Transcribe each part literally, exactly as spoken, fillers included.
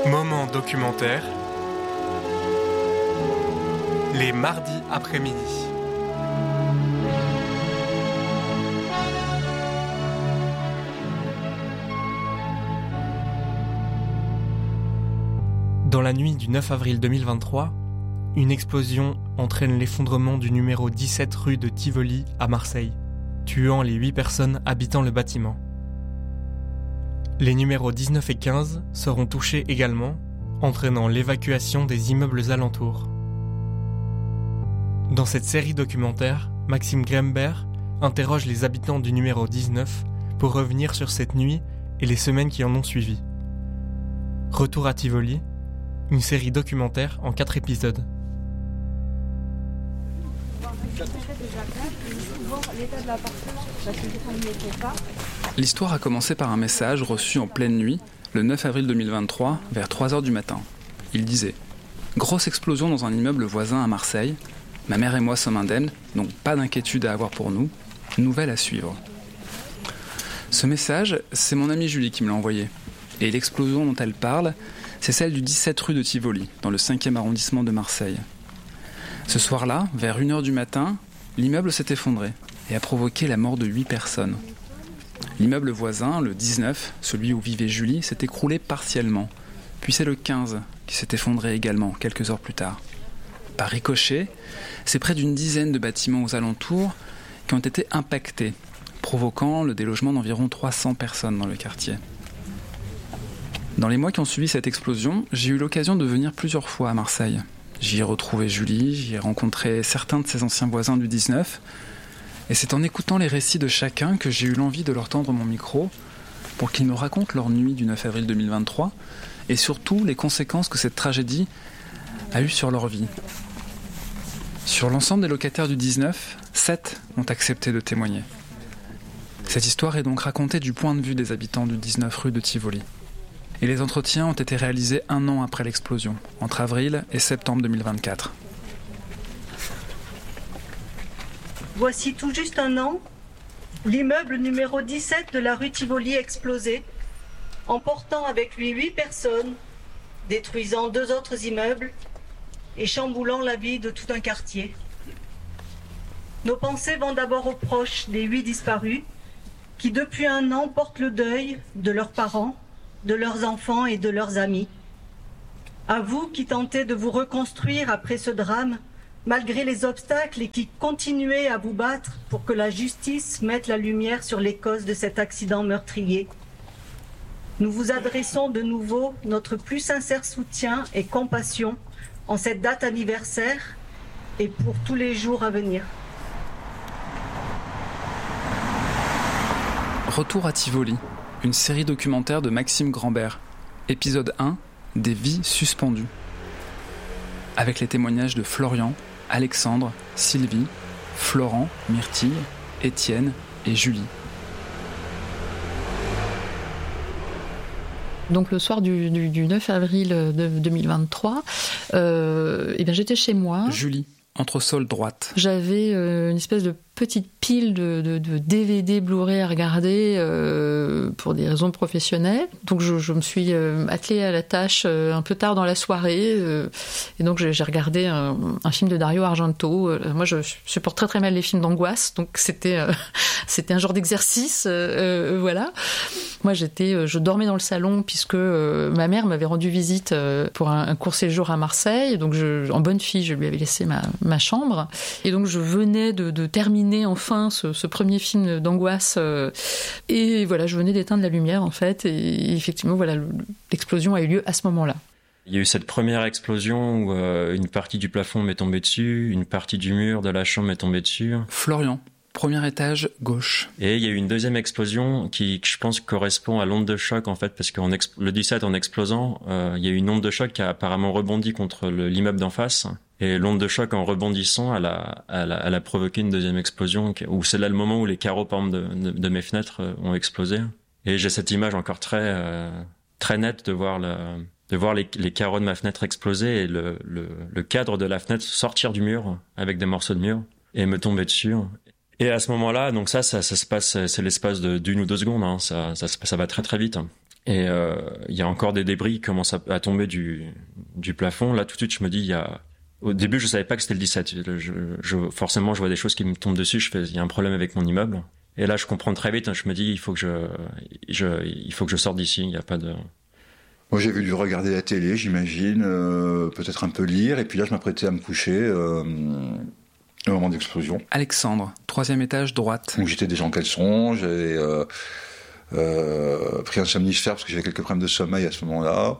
Moment documentaire. Les mardis après-midi. Dans la nuit du neuf avril deux mille vingt-trois, une explosion entraîne l'effondrement du numéro dix-sept rue de Tivoli à Marseille, tuant les huit personnes habitant le bâtiment. Les numéros dix-neuf et quinze seront touchés également, entraînant l'évacuation des immeubles alentours. Dans cette série documentaire, Maxime Grembert interroge les habitants du numéro dix-neuf pour revenir sur cette nuit et les semaines qui en ont suivi. Retour à Tivoli, une série documentaire en quatre épisodes. L'histoire a commencé par un message reçu en pleine nuit, le neuf avril deux mille vingt-trois, vers trois heures du matin. Il disait « Grosse explosion dans un immeuble voisin à Marseille. Ma mère et moi sommes indemnes, donc pas d'inquiétude à avoir pour nous. Nouvelle à suivre. » Ce message, c'est mon amie Julie qui me l'a envoyé. Et l'explosion dont elle parle, c'est celle du dix-sept rue de Tivoli, dans le cinquième arrondissement de Marseille. Ce soir-là, vers une heure du matin, l'immeuble s'est effondré et a provoqué la mort de huit personnes. L'immeuble voisin, le dix-neuf, celui où vivait Julie, s'est écroulé partiellement. Puis c'est le quinze qui s'est effondré également, quelques heures plus tard. Par ricochet, c'est près d'une dizaine de bâtiments aux alentours qui ont été impactés, provoquant le délogement d'environ trois cents personnes dans le quartier. Dans les mois qui ont suivi cette explosion, j'ai eu l'occasion de venir plusieurs fois à Marseille. J'y ai retrouvé Julie, j'y ai rencontré certains de ses anciens voisins du dix-neuf, et c'est en écoutant les récits de chacun que j'ai eu l'envie de leur tendre mon micro pour qu'ils me racontent leur nuit du neuf avril deux mille vingt-trois et surtout les conséquences que cette tragédie a eues sur leur vie. Sur l'ensemble des locataires du dix-neuf, sept ont accepté de témoigner. Cette histoire est donc racontée du point de vue des habitants du dix-neuf rue de Tivoli. Et les entretiens ont été réalisés un an après l'explosion, entre avril et septembre deux mille vingt-quatre. Voici tout juste un an, l'immeuble numéro dix-sept de la rue Tivoli explosé, emportant avec lui huit personnes, détruisant deux autres immeubles et chamboulant la vie de tout un quartier. Nos pensées vont d'abord aux proches des huit disparus, qui depuis un an portent le deuil de leurs parents, de leurs enfants et de leurs amis. À vous qui tentez de vous reconstruire après ce drame, malgré les obstacles et qui continuez à vous battre pour que la justice mette la lumière sur les causes de cet accident meurtrier. Nous vous adressons de nouveau notre plus sincère soutien et compassion en cette date anniversaire et pour tous les jours à venir. Retour à Tivoli, une série documentaire de Maxime Grembert. Épisode un, des vies suspendues. Avec les témoignages de Florian, Alexandre, Sylvie, Florent, Myrtille, Étienne et Julie. Donc le soir du, du, du neuf avril de deux mille vingt-trois, euh, eh bien j'étais chez moi. Julie, entresol droite. J'avais euh, une espèce de petite pile de, de, de D V D Blu-ray à regarder euh, pour des raisons professionnelles. Donc je, je me suis euh, attelée à la tâche euh, un peu tard dans la soirée euh, et donc j'ai, j'ai regardé un, un film de Dario Argento. Euh, moi je supporte très très mal les films d'angoisse, donc c'était euh, c'était un genre d'exercice. Euh, euh, voilà. Moi j'étais, euh, je dormais dans le salon puisque euh, ma mère m'avait rendu visite euh, pour un, un court séjour à Marseille. Donc je, en bonne fille, je lui avais laissé ma, ma chambre et donc je venais de, de terminer enfin ce, ce premier film d'angoisse euh, et voilà, je venais d'éteindre la lumière en fait et effectivement voilà, l'explosion a eu lieu à ce moment-là. Il y a eu cette première explosion où euh, une partie du plafond m'est tombée dessus, une partie du mur de la chambre m'est tombée dessus. Florian, premier étage gauche. Et il y a eu une deuxième explosion qui, qui je pense correspond à l'onde de choc en fait, parce que exp- le dix-sept en explosant, euh, il y a eu une onde de choc qui a apparemment rebondi contre le, l'immeuble d'en face. Et l'onde de choc, en rebondissant, elle a, elle a, elle a provoqué une deuxième explosion, où c'est là le moment où les carreaux, par exemple, de, de, de mes fenêtres ont explosé. Et j'ai cette image encore très, euh, très nette de voir, le, de voir les, les carreaux de ma fenêtre exploser et le, le, le cadre de la fenêtre sortir du mur avec des morceaux de mur et me tomber dessus. Et à ce moment-là, donc ça, ça, ça se passe, c'est l'espace de d'une ou deux secondes, hein, ça, ça, ça va très très vite. Et euh, il y a encore des débris qui commencent à, à tomber du, du plafond. Là, tout de suite, je me dis, il y a... Au début, je savais pas que c'était le dix-sept. Je, je, forcément, je vois des choses qui me tombent dessus. Je fais, il y a un problème avec mon immeuble. Et là, je comprends très vite. Je me dis, il faut que je, je, il faut que je sorte d'ici. Il n'y a pas de... Moi, j'ai dû regarder la télé, j'imagine, euh, peut-être un peu lire. Et puis là, je m'apprêtais à me coucher euh, au moment d'explosion. Alexandre, troisième étage, droite. Donc, j'étais déjà en caleçon. J'ai euh, euh, pris un somnifère parce que j'avais quelques problèmes de sommeil à ce moment-là.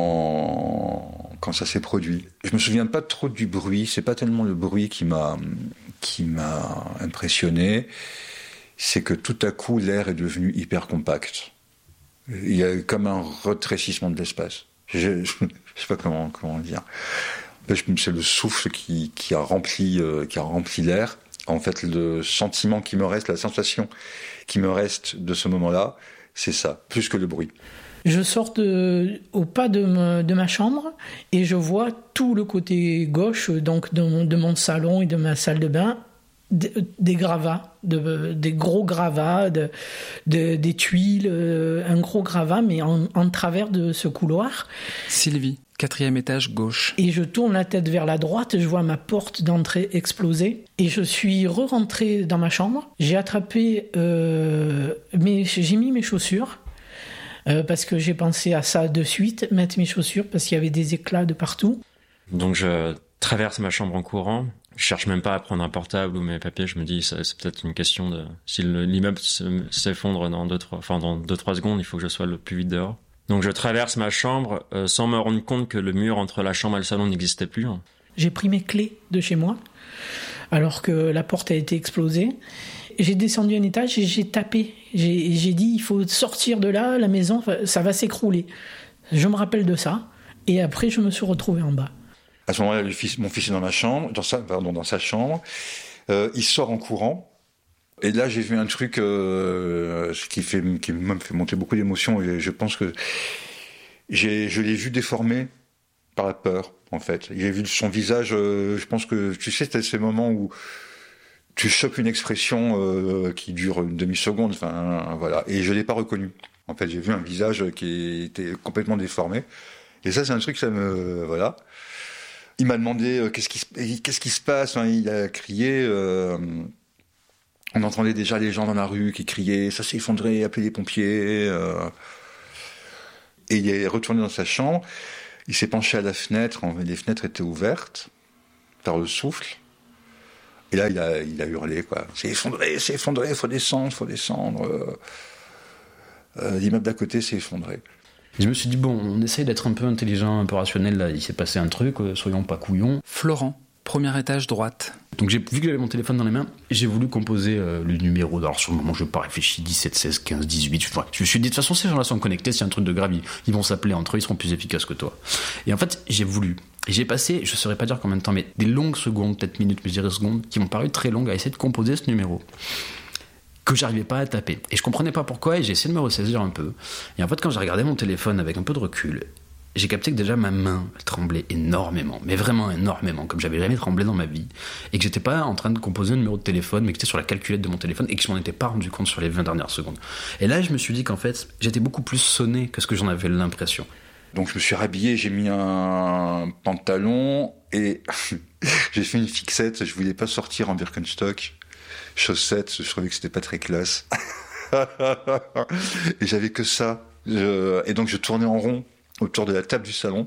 Quand, quand ça s'est produit. Je me souviens pas trop du bruit, c'est pas tellement le bruit qui m'a, qui m'a impressionné, c'est que tout à coup l'air est devenu hyper compact. Il y a eu comme un retrécissement de l'espace. Je, je, je sais pas comment, comment dire. C'est le souffle qui, qui a rempli, euh, qui a rempli l'air. En fait, le sentiment qui me reste, la sensation qui me reste de ce moment-là, c'est ça, plus que le bruit. Je sors de, au pas de, me, de ma chambre et je vois tout le côté gauche, donc de mon, de mon salon et de ma salle de bain, de, des gravats, de, des gros gravats, de, de, des tuiles, un gros gravat, mais en, en travers de ce couloir. Sylvie, quatrième étage, gauche. Et je tourne la tête vers la droite, je vois ma porte d'entrée exploser. Et je suis re-rentrée dans ma chambre. J'ai attrapé, euh, mes, j'ai mis mes chaussures. Euh, parce que j'ai pensé à ça de suite, mettre mes chaussures, parce qu'il y avait des éclats de partout. Donc je traverse ma chambre en courant. Je cherche même pas à prendre un portable ou mes papiers. Je me dis, c'est, c'est peut-être une question de... Si le, l'immeuble s'effondre dans deux, trois, enfin, dans deux, trois secondes, il faut que je sois le plus vite dehors. Donc je traverse ma chambre euh, sans me rendre compte que le mur entre la chambre et le salon n'existait plus. J'ai pris mes clés de chez moi, alors que la porte a été explosée. J'ai descendu un étage et j'ai tapé. J'ai, j'ai dit, il faut sortir de là, la maison, ça va s'écrouler. Je me rappelle de ça. Et après, je me suis retrouvé en bas. À ce moment-là, le fils, mon fils est dans ma chambre, dans sa, pardon, dans sa chambre. Euh, il sort en courant. Et là, j'ai vu un truc euh, qui, fait, qui me fait monter beaucoup d'émotions. Et je pense que j'ai, je l'ai vu déformé par la peur, en fait. J'ai vu son visage. Euh, je pense que, tu sais, c'était ces moments où tu chopes une expression euh, qui dure une demi-seconde, enfin voilà, et je l'ai pas reconnu. En fait, j'ai vu un visage qui était complètement déformé, et ça, c'est un truc, ça me voilà. Il m'a demandé euh, qu'est-ce qui se, qu'est-ce qui se passe. Enfin, il a crié. Euh, on entendait déjà les gens dans la rue qui criaient, ça s'est effondré, appelez les pompiers. Euh, et il est retourné dans sa chambre. Il s'est penché à la fenêtre. Les fenêtres étaient ouvertes par le souffle. Et là, il a, il a hurlé, quoi. C'est effondré, c'est effondré, il faut descendre, il faut descendre. Euh, euh, l'immeuble d'à côté s'est effondré. Je me suis dit, bon, on essaye d'être un peu intelligent, un peu rationnel, là, il s'est passé un truc, euh, soyons pas couillons. Florent, premier étage, droite. Donc j'ai vu que j'avais mon téléphone dans les mains, j'ai voulu composer euh, le numéro. Alors sur le moment, je n'ai pas réfléchi, dix-sept, seize, quinze, dix-huit. Enfin, je me suis dit, de toute façon, ces gens-là sont connectés, c'est un truc de grave, ils, ils vont s'appeler entre eux, ils seront plus efficaces que toi. Et en fait, j'ai voulu. Et j'ai passé, je ne saurais pas dire combien de temps, mais des longues secondes, peut-être minutes, mais je dirais secondes, qui m'ont paru très longues à essayer de composer ce numéro, que j'arrivais pas à taper. Et je comprenais pas pourquoi, et j'ai essayé de me ressaisir un peu. Et en fait, quand j'ai regardé mon téléphone avec un peu de recul, j'ai capté que déjà ma main tremblait énormément, mais vraiment énormément, comme j'avais jamais tremblé dans ma vie, et que j'étais pas en train de composer un numéro de téléphone, mais que j'étais sur la calculette de mon téléphone, et que je m'en étais pas rendu compte sur les vingt dernières secondes. Et là, je me suis dit qu'en fait, j'étais beaucoup plus sonné que ce que j'en avais l'impression. Donc je me suis rhabillé, j'ai mis un pantalon et j'ai fait une fixette. Je voulais pas sortir en Birkenstock, chaussettes. Je trouvais que c'était pas très classe. Et j'avais que ça. Je... Et donc je tournais en rond autour de la table du salon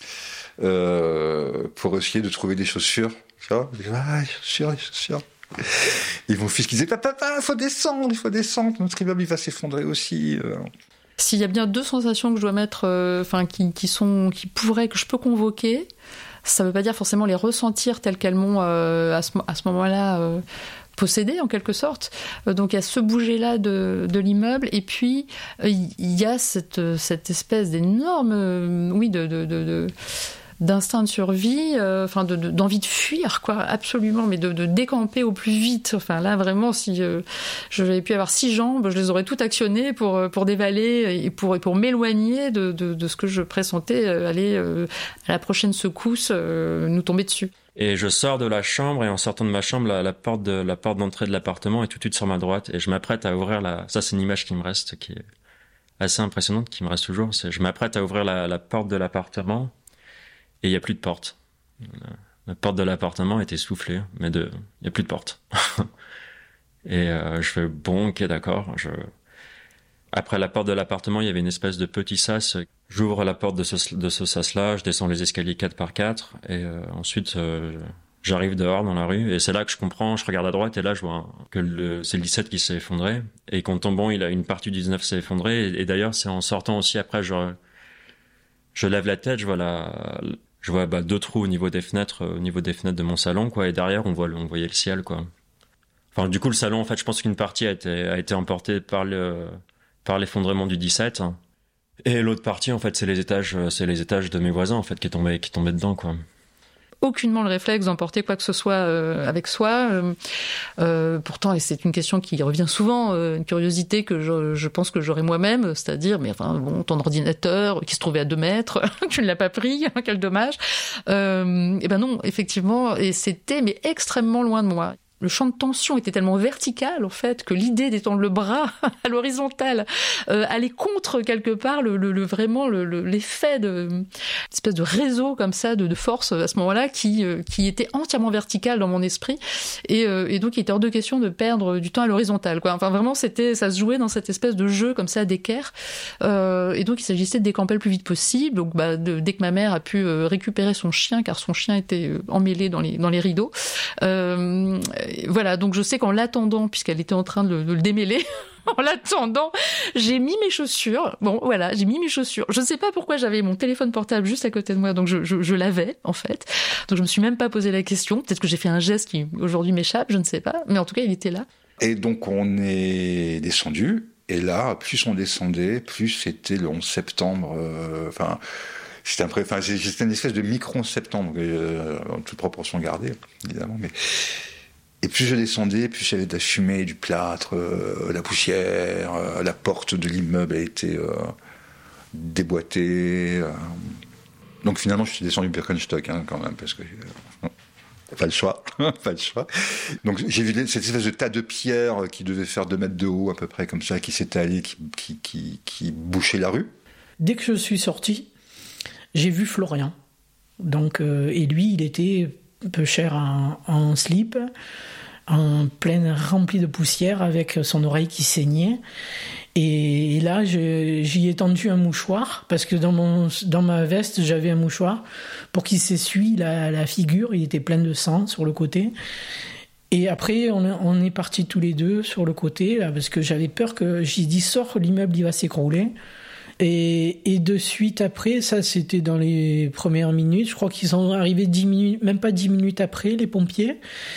euh, pour essayer de trouver des chaussures. Tu vois, ah, les chaussures, les chaussures. Et mon fils qui disait papa, papa, il faut descendre, il faut descendre. Notre immeuble il va s'effondrer aussi. S'il y a bien deux sensations que je dois mettre, enfin euh, qui, qui sont, qui pourraient, que je peux convoquer, ça ne veut pas dire forcément les ressentir telles qu'elles m'ont euh, à, ce, à ce moment-là euh, possédé en quelque sorte. Euh, donc il y a ce bouger-là de, de l'immeuble, et puis euh, il y a cette, cette espèce d'énorme, euh, oui, de, de, de, de d'instinct de survie, euh, enfin de, de, d'envie de fuir, quoi, absolument, mais de, de décamper au plus vite. Enfin là, vraiment, si euh, j'avais pu avoir six jambes, je les aurais toutes actionnées pour pour dévaler et pour et pour m'éloigner de, de, de ce que je pressentais euh, aller euh, à la prochaine secousse euh, nous tomber dessus. Et je sors de la chambre, et en sortant de ma chambre, la, la porte de la porte d'entrée de l'appartement est tout de suite sur ma droite, et je m'apprête à ouvrir la. Ça, c'est une image qui me reste, qui est assez impressionnante qui me reste toujours. C'est, je m'apprête à ouvrir la, la porte de l'appartement et il n'y a plus de porte. La porte de l'appartement est essoufflée, mais de, il n'y a plus de porte. Et euh, je fais bon, ok, d'accord. Je... Après la porte de l'appartement, il y avait une espèce de petit sas. J'ouvre la porte de ce, de ce sas-là, je descends les escaliers quatre par quatre, et euh, ensuite euh, j'arrive dehors dans la rue, et c'est là que je comprends, je regarde à droite, et là je vois que le, c'est le dix-sept qui s'est effondré, et qu'en tombant, il a une partie du dix-neuf s'est effondrée, et, et d'ailleurs c'est en sortant aussi après, je, je lève la tête, je vois la... Je vois bah, deux trous au niveau des fenêtres, au niveau des fenêtres de mon salon, quoi, et derrière on voit, on voyait le ciel, quoi. Enfin, du coup, le salon, en fait, je pense qu'une partie a été, a été emportée par le, par l'effondrement du dix-sept. Et l'autre partie, en fait, c'est les étages, c'est les étages de mes voisins, en fait, qui tombaient, qui tombaient dedans, quoi. Aucunement le réflexe d'emporter quoi que ce soit euh, avec soi. Euh, euh, pourtant, et c'est une question qui revient souvent, euh, une curiosité que je, je pense que j'aurais moi-même, c'est-à-dire, mais enfin, bon, ton ordinateur qui se trouvait à deux mètres, tu ne l'as pas pris, quel dommage. Euh, et ben non, effectivement, et c'était mais extrêmement loin de moi. Le champ de tension était tellement vertical, en fait, que l'idée d'étendre le bras à l'horizontale euh, allait contre, quelque part, le, le, le vraiment le, le, l'effet de une espèce de réseau comme ça, de, de force à ce moment-là, qui, euh, qui était entièrement vertical dans mon esprit. Et, euh, et donc, il était hors de question de perdre du temps à l'horizontale, quoi. Enfin, vraiment, c'était, ça se jouait dans cette espèce de jeu comme ça, d'équerre. Euh, et donc, il s'agissait de décamper le plus vite possible. Donc, bah, de, dès que ma mère a pu euh, récupérer son chien, car son chien était euh, emmêlé dans les, dans les rideaux, euh, voilà, donc je sais qu'en l'attendant, puisqu'elle était en train de le, de le démêler, en l'attendant, j'ai mis mes chaussures. Bon, voilà, j'ai mis mes chaussures. Je ne sais pas pourquoi j'avais mon téléphone portable juste à côté de moi, donc je, je, je l'avais, en fait. Donc je me suis même pas posé la question. Peut-être que j'ai fait un geste qui aujourd'hui m'échappe, je ne sais pas. Mais en tout cas, il était là. Et donc on est descendu. Et là, plus on descendait, plus c'était le onze septembre. Enfin. Euh, C'était, un pré... enfin, c'était une espèce de micro septembre, euh, en toute proportion gardée, évidemment. Mais... Et plus je descendais, plus il y avait de la fumée, du plâtre, euh, la poussière, euh, la porte de l'immeuble a été euh, déboîtée. Euh... Donc finalement, je suis descendu Birkenstock, hein, quand même, parce que... Euh, pas le choix, pas le choix. Donc j'ai vu cette espèce de tas de pierres qui devait faire deux mètres de haut, à peu près, comme ça, qui s'étalait, qui, qui, qui, qui bouchait la rue. Dès que je suis sorti, j'ai vu Florian. Donc, euh, et lui, il était peu cher en, en slip, en pleine rempli de poussière, avec son oreille qui saignait. Et, et là, je, j'y ai tendu un mouchoir, parce que dans, mon, dans ma veste, j'avais un mouchoir pour qu'il s'essuie la, la figure. Il était plein de sang sur le côté. Et après, on, on est partis tous les deux sur le côté, là, parce que j'avais peur que... J'ai dit, sors, l'immeuble, il va s'écrouler. Et, et de suite après, ça c'était dans les premières minutes, je crois qu'ils sont arrivés dix minutes, même pas dix minutes après, les pompiers.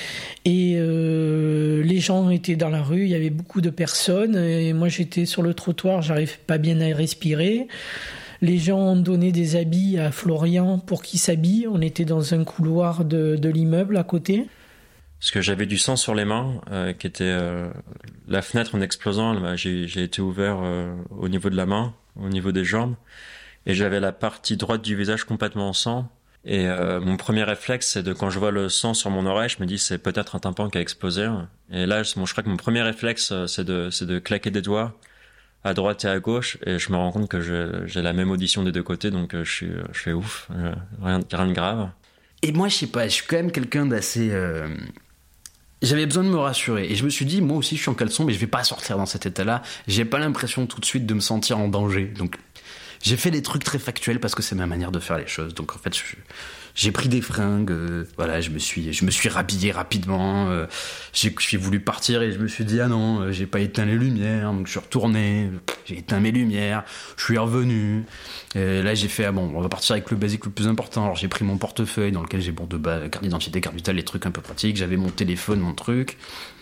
Et euh, les gens étaient dans la rue, il y avait beaucoup de personnes. Et moi j'étais sur le trottoir, j'arrivais pas bien à respirer. Les gens ont donné des habits à Florian pour qu'il s'habille. On était dans un couloir de, de l'immeuble à côté. Parce que j'avais du sang sur les mains, euh, qui était euh, la fenêtre en explosant. Bah, j'ai, j'ai été ouvert euh, au niveau de la main, au niveau des jambes, et j'avais la partie droite du visage complètement en sang. Et euh, mon premier réflexe, c'est de quand je vois le sang sur mon oreille, je me dis c'est peut-être un tympan qui a explosé. Et là, bon, je crois que mon premier réflexe, c'est de, c'est de claquer des doigts à droite et à gauche, et je me rends compte que j'ai, j'ai la même audition des deux côtés, donc je suis, je fais ouf, rien, rien de grave. Et moi, je sais pas, je suis quand même quelqu'un d'assez... Euh... J'avais besoin de me rassurer, et je me suis dit, moi aussi je suis en caleçon, mais je vais pas sortir dans cet état-là. J'ai pas l'impression tout de suite de me sentir en danger. Donc j'ai fait des trucs très factuels parce que c'est ma manière de faire les choses. Donc en fait, je, j'ai pris des fringues, euh, voilà, je me suis, je me suis rhabillé rapidement. Euh, j'ai, j'ai voulu partir et je me suis dit ah non, euh, j'ai pas éteint les lumières, donc je suis retourné, j'ai éteint mes lumières, je suis revenu. Et là j'ai fait ah bon, on va partir avec le basique le plus important. Alors j'ai pris mon portefeuille dans lequel j'ai bon de bas, carte d'identité, carte vitale, les trucs un peu pratiques. J'avais mon téléphone, mon truc.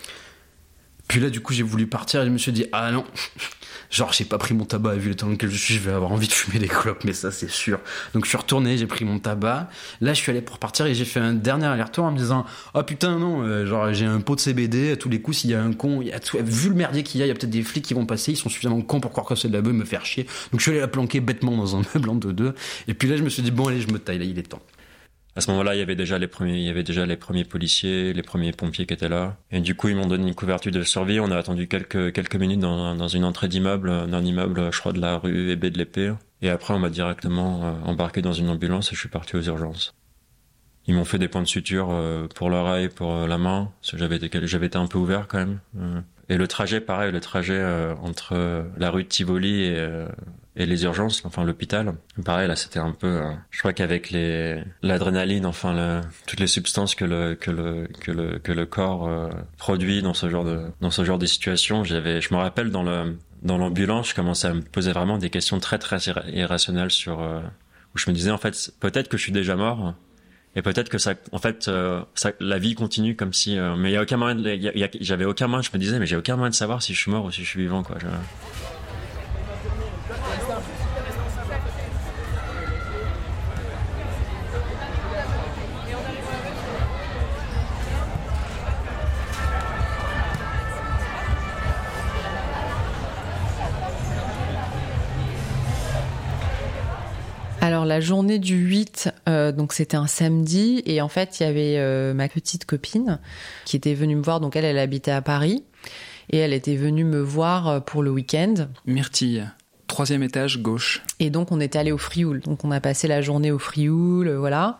Puis là, du coup, j'ai voulu partir et je me suis dit, ah non, genre, j'ai pas pris mon tabac, vu le temps dans lequel je suis, je vais avoir envie de fumer des clopes, mais ça, c'est sûr. Donc, je suis retourné, j'ai pris mon tabac. Là, je suis allé pour partir et j'ai fait un dernier aller-retour en me disant, ah oh, putain, non, euh, genre, j'ai un pot de C B D, à tous les coups, s'il y a un con, il y a tout, vu le merdier qu'il y a, il y a peut-être des flics qui vont passer, ils sont suffisamment cons pour croire que c'est de la beuh, me faire chier. Donc, je suis allé la planquer bêtement dans un meuble en deux-deux. Et puis là, je me suis dit, bon, allez, je me taille, là, il est temps. À ce moment-là, il y avait déjà les premiers, il y avait déjà les premiers policiers, les premiers pompiers qui étaient là. Et du coup, ils m'ont donné une couverture de survie. On a attendu quelques, quelques minutes dans, dans une entrée d'immeuble, d'un immeuble, je crois, de la rue Hébé de l'Épée. Et après, on m'a directement euh, embarqué dans une ambulance et je suis parti aux urgences. Ils m'ont fait des points de suture euh, pour l'oreille, pour euh, la main. Parce que j'avais été, j'avais été un peu ouvert quand même. Euh. Et le trajet, pareil, le trajet euh, entre euh, la rue de Tivoli et, euh, et les urgences, enfin l'hôpital. Pareil, là, c'était un peu. Euh, je crois qu'avec les l'adrénaline, enfin le, toutes les substances que le que le que le que le corps euh, produit dans ce genre de dans ce genre de situation, j'avais. Je me rappelle dans le dans l'ambulance, je commençais à me poser vraiment des questions très très irrationnelles sur euh, où je me disais en fait peut-être que je suis déjà mort. Et peut-être que ça, en fait, euh, ça, la vie continue comme si, euh, mais il y a aucun moyen, de, y a, y a, j'avais aucun moyen, je me disais, mais j'ai aucun moyen de savoir si je suis mort ou si je suis vivant, quoi. Je... Alors la journée du huit, euh, donc c'était un samedi, et en fait il y avait euh, ma petite copine qui était venue me voir, donc elle, elle habitait à Paris, et elle était venue me voir pour le week-end. Myrtille, troisième étage gauche. Et donc on était allé au Frioul, donc on a passé la journée au Frioul, euh, voilà.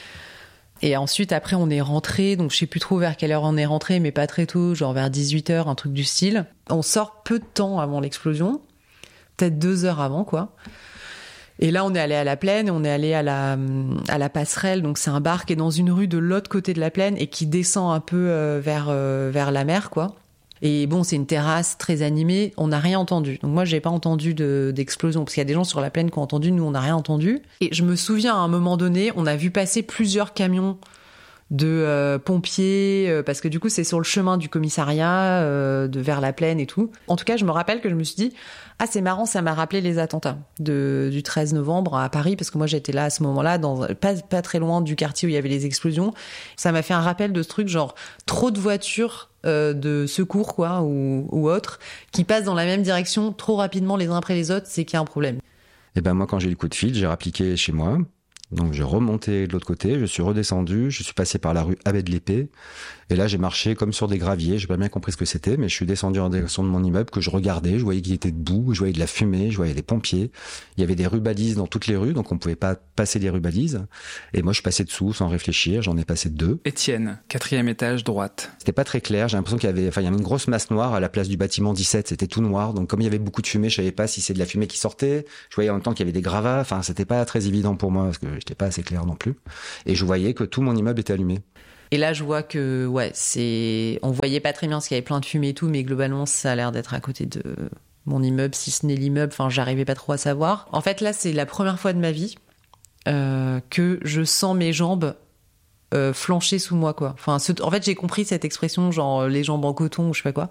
Et ensuite après on est rentré, donc je sais plus trop vers quelle heure on est rentré, mais pas très tôt, genre vers dix-huit heures, un truc du style. On sort peu de temps avant l'explosion, peut-être deux heures avant, quoi. Et là, on est allé à la Plaine, on est allé à la à la Passerelle, donc c'est un bar qui est dans une rue de l'autre côté de la Plaine et qui descend un peu euh, vers euh, vers la mer, quoi. Et bon, c'est une terrasse très animée, on n'a rien entendu. Donc moi, j'ai pas entendu de d'explosion parce qu'il y a des gens sur la Plaine qui ont entendu, nous on n'a rien entendu. Et je me souviens à un moment donné, on a vu passer plusieurs camions de euh, pompiers euh, parce que du coup, c'est sur le chemin du commissariat euh, de vers la Plaine et tout. En tout cas, je me rappelle que je me suis dit ah, c'est marrant, ça m'a rappelé les attentats de, du treize novembre à Paris, parce que moi j'étais là à ce moment-là, dans, pas, pas très loin du quartier où il y avait les explosions. Ça m'a fait un rappel de ce truc, genre trop de voitures euh, de secours, quoi, ou, ou autres, qui passent dans la même direction trop rapidement les uns après les autres, c'est qu'il y a un problème. Et ben moi, quand j'ai eu le coup de fil, j'ai rappliqué chez moi. Donc j'ai remonté de l'autre côté, je suis redescendu, je suis passé par la rue Hébé de l'Épée, et là j'ai marché comme sur des graviers, j'ai pas bien compris ce que c'était, mais je suis descendu en direction de mon immeuble que je regardais, je voyais qu'il était debout, je voyais de la fumée, je voyais des pompiers, il y avait des rubalises dans toutes les rues, donc on pouvait pas passer des rubalises, et moi je suis passé dessous sans réfléchir, j'en ai passé deux. Étienne, quatrième étage droite. C'était pas très clair, j'ai l'impression qu'il y avait, enfin il y avait une grosse masse noire à la place du bâtiment dix-sept, c'était tout noir, donc comme il y avait beaucoup de fumée, je savais pas si c'est de la fumée qui sortait, je voyais en même temps qu'il y avait des gravats, enfin c'était pas très évident pour moi parce que j'étais pas assez clair non plus, et je voyais que tout mon immeuble était allumé. Et là, je vois que, ouais, c'est, on voyait pas très bien parce qu'il y avait plein de fumée et tout, mais globalement, ça a l'air d'être à côté de mon immeuble, si ce n'est l'immeuble. Enfin, j'arrivais pas trop à savoir. En fait, là, c'est la première fois de ma vie euh, que je sens mes jambes euh, flancher sous moi, quoi. Enfin, ce... en fait, j'ai compris cette expression, genre les jambes en coton ou je sais pas quoi.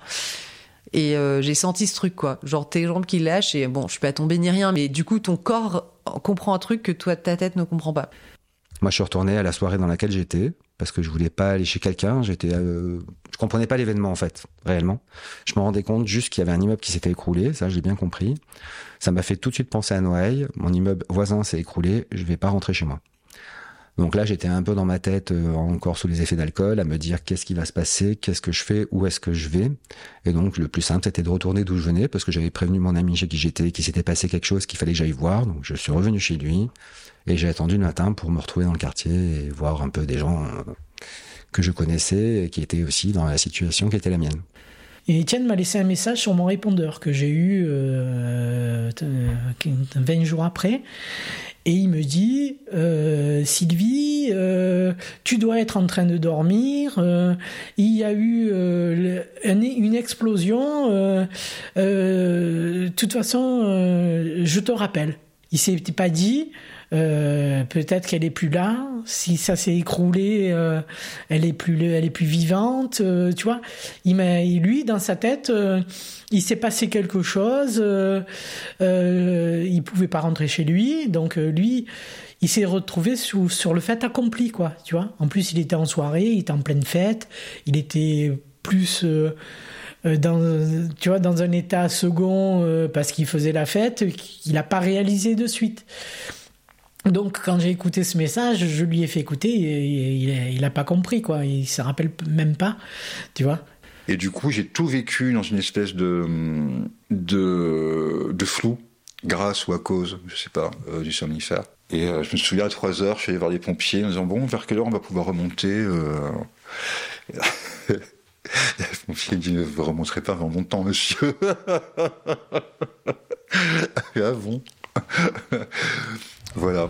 Et euh, j'ai senti ce truc, quoi. Genre tes jambes qui lâchent et bon, je suis pas tombée ni rien, mais du coup, ton corps comprend un truc que toi, ta tête ne comprend pas. Moi, je suis retourné à la soirée dans laquelle j'étais parce que je voulais pas aller chez quelqu'un. J'étais, euh, je comprenais pas l'événement en fait, réellement. Je me rendais compte juste qu'il y avait un immeuble qui s'était écroulé. Ça, j'ai bien compris. Ça m'a fait tout de suite penser à Noailles. Mon immeuble voisin s'est écroulé. Je vais pas rentrer chez moi. Donc là, j'étais un peu dans ma tête, euh, encore sous les effets d'alcool, à me dire qu'est-ce qui va se passer, qu'est-ce que je fais, où est-ce que je vais. Et donc, le plus simple, c'était de retourner d'où je venais, parce que j'avais prévenu mon ami chez qui j'étais, qu'il s'était passé quelque chose qu'il fallait que j'aille voir. Donc, je suis revenu chez lui, et j'ai attendu le matin pour me retrouver dans le quartier et voir un peu des gens euh, que je connaissais, et qui étaient aussi dans la situation qui était la mienne. Et Étienne m'a laissé un message sur mon répondeur que j'ai eu euh, vingt jours après. Et il me dit, euh, Sylvie, euh, tu dois être en train de dormir. Euh, il y a eu euh, une explosion. De euh, euh, toute façon, euh, je te rappelle. Il s'est pas dit, euh, peut-être qu'elle est plus là. Si ça s'est écroulé, euh, elle est plus, elle est plus vivante. Euh, tu vois. Il m'a, lui, dans sa tête. Euh, Il s'est passé quelque chose, euh, euh, il pouvait pas rentrer chez lui, donc euh, lui, il s'est retrouvé sous, sur le fait accompli, quoi, tu vois. En plus, il était en soirée, il était en pleine fête, il était plus euh, dans, tu vois, dans un état second euh, parce qu'il faisait la fête, qu'il a pas réalisé de suite. Donc, quand j'ai écouté ce message, je lui ai fait écouter, et il n'a pas compris, quoi. Il ne se rappelle même pas, tu vois. Et du coup, j'ai tout vécu dans une espèce de, de, de flou, grâce ou à cause, je sais pas, euh, du somnifère. Et euh, je me souviens, à trois heures, je suis allé voir les pompiers en disant, bon, vers quelle heure on va pouvoir remonter euh... Les pompiers me disent, vous ne remonterez pas avant longtemps, monsieur. Ah bon. Voilà.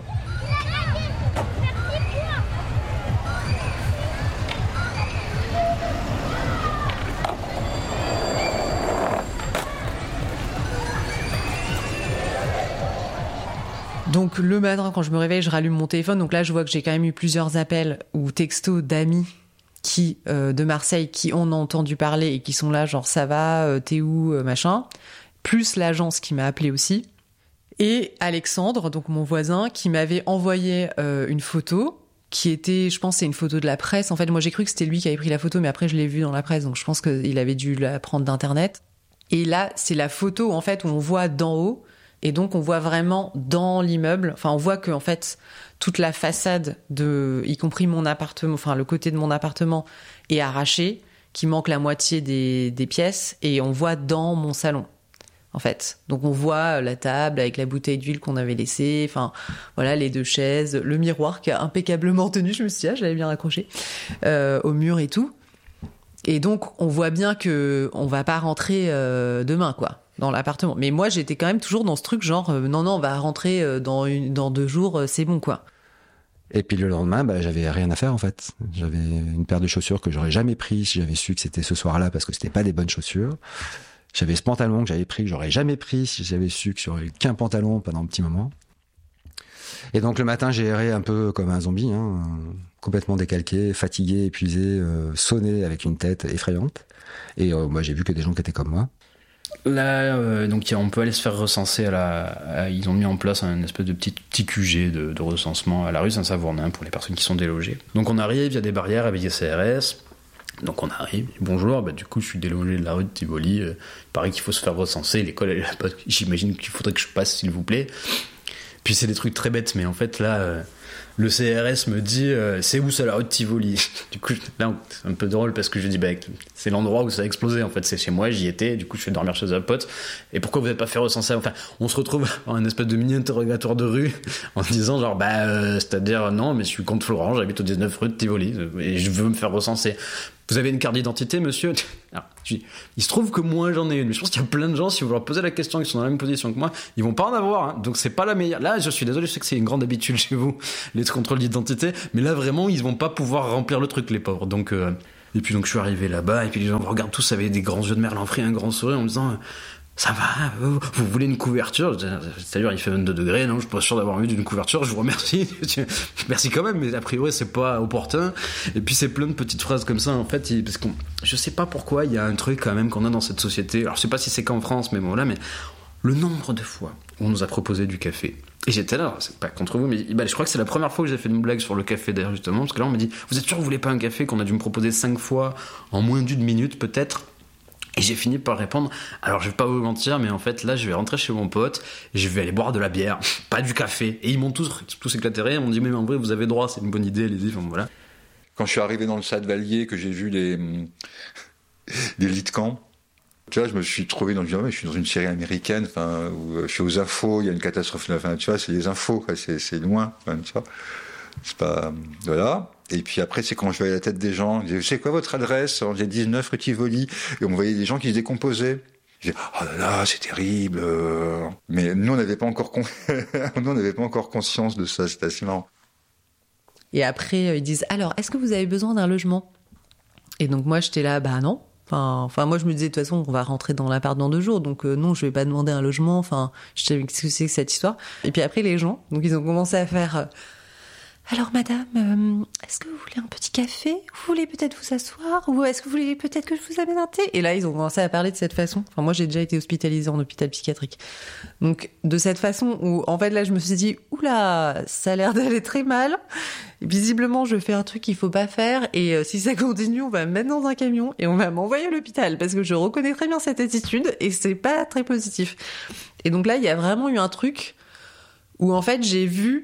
Donc le matin, quand je me réveille, je rallume mon téléphone. Donc là, je vois que j'ai quand même eu plusieurs appels ou textos d'amis qui euh, de Marseille qui en ont entendu parler et qui sont là, genre ça va, euh, t'es où, euh, machin. Plus l'agence qui m'a appelé aussi. Et Alexandre, donc mon voisin, qui m'avait envoyé euh, une photo qui était, je pense, c'est une photo de la presse. En fait, moi, j'ai cru que c'était lui qui avait pris la photo, mais après, je l'ai vue dans la presse, donc je pense qu'il avait dû la prendre d'internet. Et là, c'est la photo en fait où on voit d'en haut. Et donc, on voit vraiment dans l'immeuble, enfin, on voit que, en fait, toute la façade de, y compris mon appartement, enfin, le côté de mon appartement est arraché, qu'il manque la moitié des, des pièces, et on voit dans mon salon, en fait. Donc, on voit la table avec la bouteille d'huile qu'on avait laissée, enfin, voilà, les deux chaises, le miroir qui a impeccablement tenu, je me suis dit, ah, je l'avais bien raccroché, euh, au mur et tout. Et donc, on voit bien que on va pas rentrer euh, demain, quoi, dans l'appartement. Mais moi, j'étais quand même toujours dans ce truc genre, euh, non, non, on va rentrer euh, dans, une, dans deux jours, euh, c'est bon, quoi. Et puis le lendemain, bah, j'avais rien à faire, en fait. J'avais une paire de chaussures que j'aurais jamais pris si j'avais su que c'était ce soir-là, parce que c'était pas des bonnes chaussures. J'avais ce pantalon que j'avais pris, que j'aurais jamais pris si j'avais su que j'aurais qu'un pantalon pendant un petit moment. Et donc le matin, j'ai erré un peu comme un zombie, hein, complètement décalqué, fatigué, épuisé, euh, sonné avec une tête effrayante. Et euh, moi, j'ai vu que des gens qui étaient comme moi. Là, euh, donc on peut aller se faire recenser à la. À, ils ont mis en place un espèce de petit, petit Q G de, de recensement à la rue Saint-Savournin pour les personnes qui sont délogées. Donc on arrive, il y a des barrières avec des C R S. Donc on arrive, bonjour, bah du coup je suis délogé de la rue de Tivoli. Euh, il paraît qu'il faut se faire recenser. L'école, elle, j'imagine qu'il faudrait que je passe, s'il vous plaît. Puis c'est des trucs très bêtes, mais en fait là, euh, le C R S me dit euh, c'est où ça la rue de Tivoli. Du coup là c'est un peu drôle parce que je dis bah c'est l'endroit où ça a explosé en fait, c'est chez moi, j'y étais, du coup je vais dormir chez un pote. Et pourquoi vous n'êtes pas fait recenser? Enfin on se retrouve en un espèce de mini interrogatoire de rue en disant genre bah euh, c'est-à-dire non mais je suis comte Florent, j'habite au dix-neuf rue de Tivoli et je veux me faire recenser. Vous avez une carte d'identité, monsieur? Alors, il se trouve que moi j'en ai une, mais je pense qu'il y a plein de gens, si vous leur posez la question, qui sont dans la même position que moi, ils vont pas en avoir, hein. Donc c'est pas la meilleure. Là, je suis désolé, je sais que c'est une grande habitude chez vous, les contrôles d'identité, mais là vraiment, ils vont pas pouvoir remplir le truc, les pauvres. Donc, euh... et puis donc je suis arrivé là-bas, et puis les gens me regardent tous avec des grands yeux de merlan frit, un grand sourire, en me disant. Ça va, vous, vous voulez une couverture? C'est-à-dire, il fait vingt-deux degrés, non, je suis pas sûr d'avoir envie d'une couverture, je vous remercie. Merci quand même, mais a priori, c'est pas opportun. Et puis, c'est plein de petites phrases comme ça, en fait, parce qu'on, je sais pas pourquoi, il y a un truc quand même qu'on a dans cette société. Alors, je sais pas si c'est qu'en France, mais bon, voilà, mais le nombre de fois où on nous a proposé du café. Et j'étais là, c'est pas contre vous, mais bah, je crois que c'est la première fois que j'ai fait une blague sur le café, d'ailleurs, justement, parce que là, on m'a dit, vous êtes sûr que vous voulez pas un café, qu'on a dû me proposer cinq fois en moins d'une minute, peut-être? Et j'ai fini par répondre, alors je vais pas vous mentir, mais en fait là je vais rentrer chez mon pote, et je vais aller boire de la bière, pas du café. Et ils m'ont tous, tous éclaté, ils m'ont dit mais en vrai vous avez droit, c'est une bonne idée, allez-y, enfin, voilà. Quand je suis arrivé dans le Stade Vallier, que j'ai vu des, des lits de camp, tu vois, je me suis trouvé dans le je suis dans une série américaine, enfin, où je suis aux infos, il y a une catastrophe, enfin, tu vois, c'est les infos, quoi, c'est, c'est loin, enfin, tu vois. C'est pas, voilà. Et puis après, c'est quand je voyais la tête des gens, je disais, c'est quoi votre adresse? On disait dix-neuf rue Tivoli, et on voyait des gens qui se décomposaient. Je disais, oh là là, c'est terrible. Mais nous, on n'avait pas encore, con... nous, on n'avait pas encore conscience de ça, c'était assez marrant. Et après, ils disent, alors, est-ce que vous avez besoin d'un logement? Et donc moi, j'étais là, bah non. Enfin, enfin, moi, je me disais, de toute façon, on va rentrer dans l'appart dans deux jours, donc euh, non, je vais pas demander un logement. Enfin, je sais qu'est-ce que c'est que cette histoire. Et puis après, les gens, donc ils ont commencé à faire... Euh, alors madame, euh, est-ce que vous voulez un petit café? Vous voulez peut-être vous asseoir? Ou est-ce que vous voulez peut-être que je vous amène un thé? Et là, ils ont commencé à parler de cette façon. Enfin, moi, j'ai déjà été hospitalisée en hôpital psychiatrique. Donc, de cette façon où, en fait, là, je me suis dit, oula, ça a l'air d'aller très mal. Et visiblement, je fais un truc qu'il faut pas faire. Et euh, si ça continue, on va me mettre dans un camion et on va m'envoyer à l'hôpital. Parce que je reconnais très bien cette attitude et c'est pas très positif. Et donc là, il y a vraiment eu un truc où, en fait, j'ai vu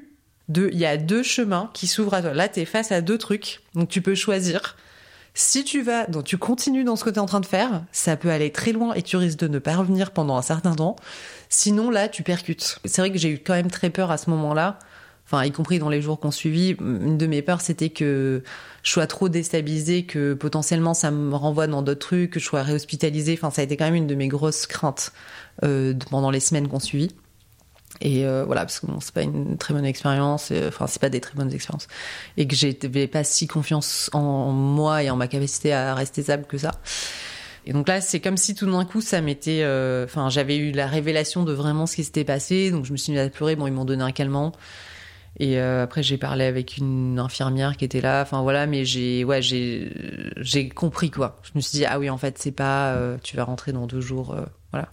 de, il y a deux chemins qui s'ouvrent à toi. Là, t'es face à deux trucs, donc tu peux choisir. Si tu vas, donc tu continues dans ce que t'es en train de faire, ça peut aller très loin et tu risques de ne pas revenir pendant un certain temps. Sinon, là, tu percutes. C'est vrai que j'ai eu quand même très peur à ce moment-là. Enfin, y compris dans les jours qu'on suivit. Une de mes peurs, c'était que je sois trop déstabilisée, que potentiellement ça me renvoie dans d'autres trucs, que je sois réhospitalisée. Enfin, ça a été quand même une de mes grosses craintes euh, pendant les semaines qu'on suivit. Et euh, voilà, parce que bon, c'est pas une très bonne expérience, euh, enfin, c'est pas des très bonnes expériences. Et que j'avais pas si confiance en moi et en ma capacité à rester stable que ça. Et donc là, c'est comme si tout d'un coup, ça m'était... Enfin, euh, j'avais eu la révélation de vraiment ce qui s'était passé, donc je me suis mise à pleurer. Bon, ils m'ont donné un calmant. Et euh, après, j'ai parlé avec une infirmière qui était là. Enfin, voilà, mais j'ai, ouais, j'ai, j'ai compris, quoi. Je me suis dit, ah oui, en fait, c'est pas... Euh, tu vas rentrer dans deux jours, euh, voilà.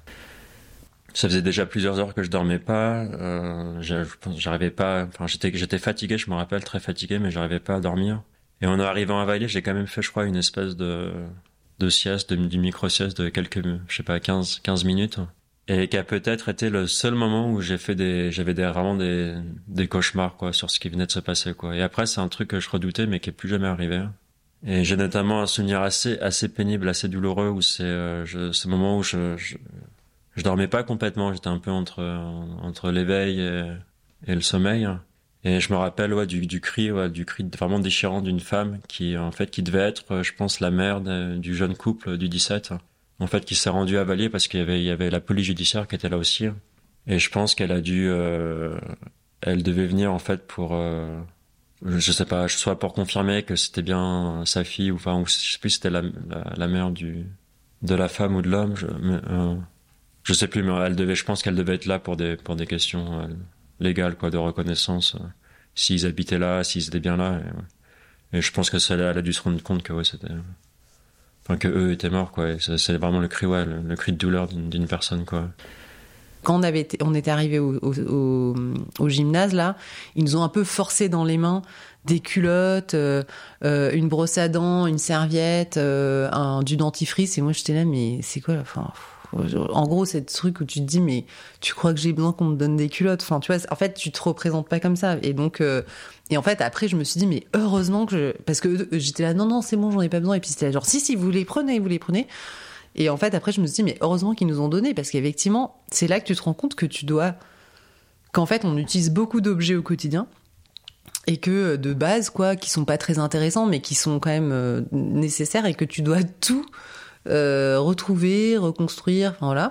Ça faisait déjà plusieurs heures que je dormais pas. Euh, j'arrivais pas... Enfin, j'étais, j'étais fatigué, je me rappelle, très fatigué, mais j'arrivais pas à dormir. Et en arrivant à Vailly, j'ai quand même fait, je crois, une espèce de... de sieste, de, du micro-sieste de quelques, je sais pas, quinze, quinze minutes. Et qui a peut-être été le seul moment où j'ai fait des, j'avais des, vraiment des, des cauchemars, quoi, sur ce qui venait de se passer, quoi. Et après, c'est un truc que je redoutais, mais qui est plus jamais arrivé. Et j'ai notamment un souvenir assez, assez pénible, assez douloureux, où c'est, euh, je, ce moment où je, je, je dormais pas complètement. J'étais un peu entre, entre l'éveil et, et le sommeil. Et je me rappelle, ouais, du, du cri, ouais, du cri vraiment déchirant d'une femme qui, en fait, qui devait être, je pense, la mère de, du jeune couple du dix-sept. En fait, qui s'est rendu à Vailly parce qu'il y avait, il y avait la police judiciaire qui était là aussi. Et je pense qu'elle a dû, euh, elle devait venir, en fait, pour, euh, je sais pas, soit pour confirmer que c'était bien sa fille, ou enfin, ou, je sais plus si c'était la, la, la mère du, de la femme ou de l'homme, je, mais, euh, je sais plus, mais elle devait, je pense qu'elle devait être là pour des, pour des questions, euh, légales, quoi, de reconnaissance, euh, s'ils habitaient là, s'ils étaient bien là. Et, ouais. Et je pense que ça, elle a dû se rendre compte que, ouais, c'était, enfin, que eux étaient morts, quoi. Et c'est, c'est vraiment le cri, ouais, le, le cri de douleur d'une, d'une personne, quoi. Quand on avait été, on était arrivé au, au, au, au gymnase, là, ils nous ont un peu forcé dans les mains des culottes, euh, euh, une brosse à dents, une serviette, euh, un, du dentifrice. Et moi, j'étais là, mais c'est quoi, enfin, en gros, c'est ce truc où tu te dis, mais tu crois que j'ai besoin qu'on me donne des culottes? Enfin, tu vois, en fait, tu te représentes pas comme ça. Et donc, euh, et en fait, après, je me suis dit, mais heureusement que je, parce que j'étais là, non, non, c'est bon, j'en ai pas besoin. Et puis c'était là, genre, si, si, vous les prenez, vous les prenez. Et en fait, après, je me suis dit, mais heureusement qu'ils nous ont donné, parce qu'effectivement, c'est là que tu te rends compte que tu dois, qu'en fait, on utilise beaucoup d'objets au quotidien. Et que, de base, quoi, qui sont pas très intéressants, mais qui sont quand même euh, nécessaires, et que tu dois tout Euh, retrouver, reconstruire, enfin voilà.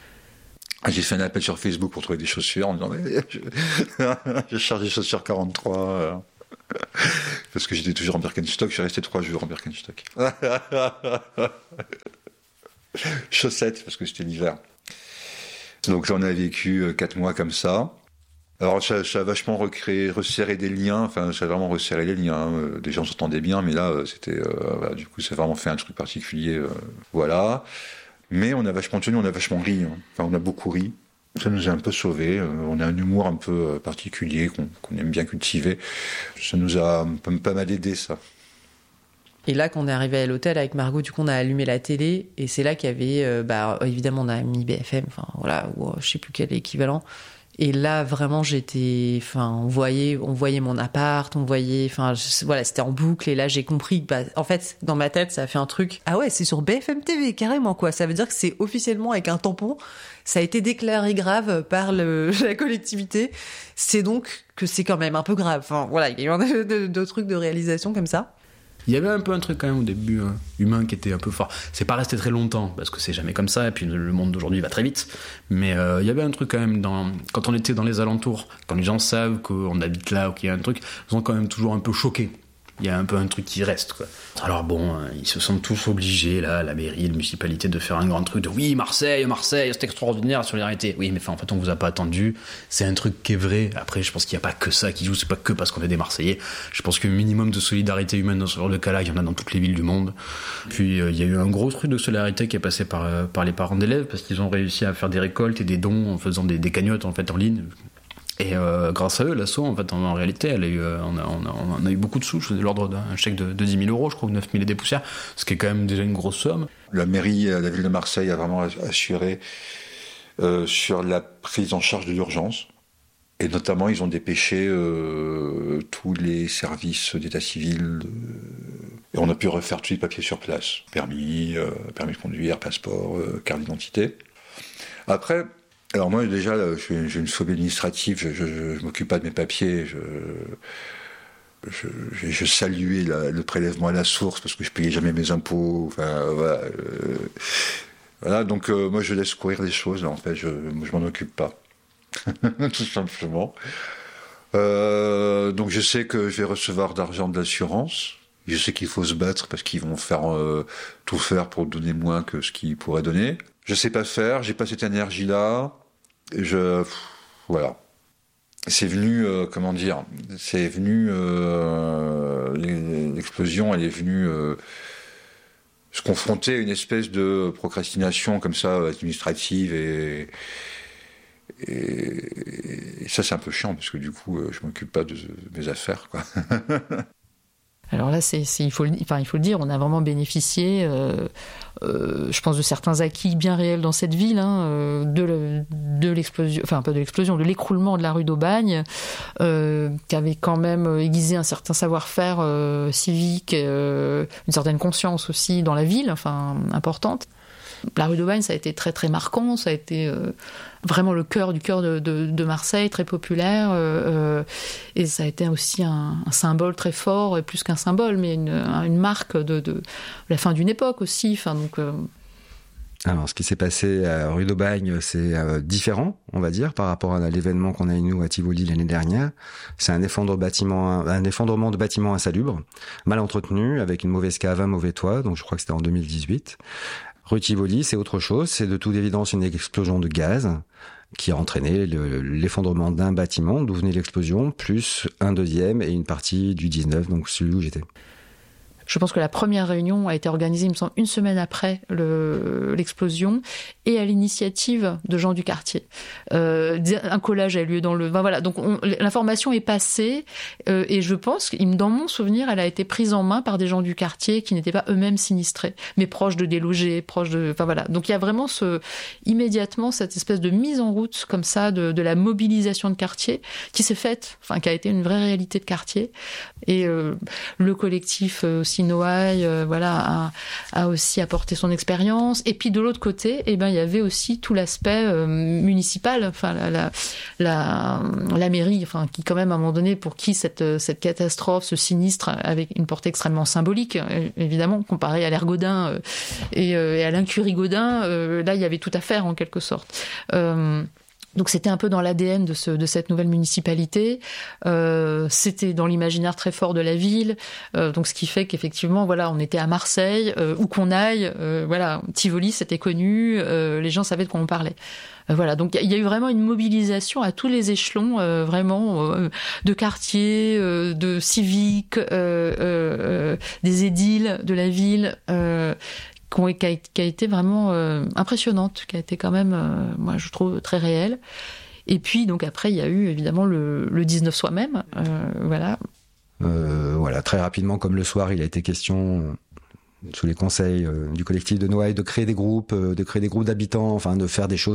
J'ai fait un appel sur Facebook pour trouver des chaussures en disant mais je, je cherche des chaussures quarante-trois euh, parce que j'étais toujours en Birkenstock. Je suis resté trois jours en Birkenstock. Chaussettes parce que c'était l'hiver. Donc là on a vécu quatre mois comme ça. Alors ça, ça a vachement recréé, resserré des liens, enfin ça a vraiment resserré les liens, hein. Des gens s'entendaient bien, mais là c'était, euh, voilà, du coup ça a vraiment fait un truc particulier, euh, voilà. Mais on a vachement tenu, on a vachement ri, hein. Enfin on a beaucoup ri, ça nous a un peu sauvés, euh, on a un humour un peu particulier qu'on, qu'on aime bien cultiver, ça nous a pas mal aidé ça. Et là, quand on est arrivé à l'hôtel avec Margot, du coup, on a allumé la télé, et c'est là qu'il y avait, euh, bah évidemment on a mis B F M, enfin voilà, ou je sais plus quel équivalent. Et là, vraiment, j'étais, enfin, on voyait, on voyait mon appart, on voyait, enfin, je, voilà, c'était en boucle. Et là, j'ai compris que, bah, en fait, dans ma tête, ça a fait un truc. Ah ouais, c'est sur B F M T V, carrément, quoi. Ça veut dire que c'est officiellement avec un tampon. Ça a été déclaré grave par le, la collectivité. C'est donc que c'est quand même un peu grave. Enfin, voilà, il y a eu un de, de, de trucs de réalisation comme ça. Il y avait un peu un truc quand même au début hein, humain qui était un peu fort. C'est pas resté très longtemps parce que c'est jamais comme ça et puis le monde d'aujourd'hui va très vite. Mais euh, il y avait un truc quand même dans quand on était dans les alentours, quand les gens savent qu'on habite là ou qu'il y a un truc, ils sont quand même toujours un peu choqués. Il y a un peu un truc qui reste, quoi. Alors bon, ils se sentent tous obligés, là, la mairie, la municipalité, de faire un grand truc de oui, Marseille, Marseille, c'est extraordinaire, la solidarité. Oui, mais enfin, en fait, on vous a pas attendu. C'est un truc qui est vrai. Après, je pense qu'il n'y a pas que ça qui joue, c'est pas que parce qu'on est des Marseillais. Je pense qu'un minimum de solidarité humaine dans ce genre de cas-là, il y en a dans toutes les villes du monde. Puis, euh, il y a eu un gros truc de solidarité qui est passé par, euh, par les parents d'élèves parce qu'ils ont réussi à faire des récoltes et des dons en faisant des, des cagnottes, en fait, en ligne. Et euh, grâce à eux, l'asso, en fait, en, en réalité, elle a eu, euh, on, a, on, a, on a eu beaucoup de sous, de l'ordre d'un chèque de, de dix mille euros, je crois, ou neuf mille et des poussières, ce qui est quand même déjà une grosse somme. La mairie, la ville de Marseille a vraiment assuré euh, sur la prise en charge de l'urgence. Et notamment, ils ont dépêché euh, tous les services d'état civil. De... Et on a pu refaire tous les papiers sur place. Permis, euh, permis de conduire, passeport, euh, carte d'identité. Après, alors moi déjà, là, j'ai, j'ai une phobie administrative, je, je, je, je m'occupe pas de mes papiers. Je, je, je, je saluais la, le prélèvement à la source parce que je payais jamais mes impôts. Enfin, voilà. Euh, voilà donc euh, moi, je laisse courir les choses. Là, en fait, je, je m'en occupe pas. Tout simplement. Euh, donc je sais que je vais recevoir d'argent de l'assurance. Je sais qu'il faut se battre parce qu'ils vont faire euh, tout faire pour donner moins que ce qu'ils pourraient donner. Je sais pas faire, j'ai pas cette énergie-là. Je pff, voilà. C'est venu, euh, comment dire, c'est venu. Euh, l'explosion, elle est venue euh, se confronter à une espèce de procrastination comme ça administrative et. Et, et ça, c'est un peu chiant parce que du coup, euh, je m'occupe pas de, de mes affaires, quoi. Alors là, c'est, c'est, il, faut le, enfin, il faut le dire, on a vraiment bénéficié, euh, euh, je pense, de certains acquis bien réels dans cette ville, hein, euh, de, le, de l'explosion, enfin pas de l'explosion, de l'écroulement de la rue d'Aubagne, euh, qui avait quand même aiguisé un certain savoir-faire euh, civique, euh, une certaine conscience aussi dans la ville, enfin importante. La rue d'Aubagne, ça a été très très marquant, ça a été euh, vraiment le cœur du cœur de, de, de Marseille, très populaire, euh, et ça a été aussi un, un symbole très fort, et plus qu'un symbole, mais une, une marque de, de la fin d'une époque aussi. Enfin, donc, euh... Alors, ce qui s'est passé à rue d'Aubagne, c'est euh, différent, on va dire, par rapport à l'événement qu'on a eu nous à Tivoli l'année dernière. C'est un effondrement de bâtiments, un effondrement de bâtiments insalubres, mal entretenus, avec une mauvaise cave, un mauvais toit. Donc, je crois que c'était en deux mille dix-huit. Rue Tivoli, c'est autre chose. C'est de toute évidence une explosion de gaz qui a entraîné le, l'effondrement d'un bâtiment, d'où venait l'explosion, plus un deuxième et une partie du dix-neuf, donc celui où j'étais. Je pense que la première réunion a été organisée, il me semble, une semaine après le, l'explosion, et à l'initiative de gens du quartier. Euh, un collage a eu lieu dans le... Ben voilà, donc on, l'information est passée, euh, et je pense, dans mon souvenir, elle a été prise en main par des gens du quartier qui n'étaient pas eux-mêmes sinistrés, mais proches de délogés, proches de... Enfin voilà, donc il y a vraiment ce, immédiatement cette espèce de mise en route, comme ça, de, de la mobilisation de quartier, qui s'est faite, enfin qui a été une vraie réalité de quartier, et euh, le collectif aussi Noailles, euh, voilà, a, a aussi apporté son expérience. Et puis de l'autre côté, eh ben il y avait aussi tout l'aspect euh, municipal, enfin la, la la la mairie, enfin qui quand même à un moment donné pour qui cette cette catastrophe, ce sinistre avait une portée extrêmement symbolique, évidemment comparé à l'ère Gaudin euh, et, euh, et à l'incurie Gaudin, euh, là il y avait tout à faire en quelque sorte. Euh, Donc c'était un peu dans l'A D N de, ce, de cette nouvelle municipalité, euh, c'était dans l'imaginaire très fort de la ville, euh, donc ce qui fait qu'effectivement, voilà, on était à Marseille, euh, où qu'on aille, euh, voilà, Tivoli c'était connu, euh, les gens savaient de quoi on parlait. Euh, voilà, donc il y, y a eu vraiment une mobilisation à tous les échelons, euh, vraiment, euh, de quartier, euh, de civique, euh, euh, des édiles de la ville, euh, qui a, qui a été vraiment euh, impressionnante, qui a été quand même, euh, moi je trouve, très réelle. Et puis, donc après, il y a eu évidemment le, le dix-neuf soi-même, euh, voilà. Euh, voilà, très rapidement, comme le soir, il a été question, sous les conseils euh, du collectif de Noailles, de créer des groupes, euh, de créer des groupes d'habitants, enfin de faire des choses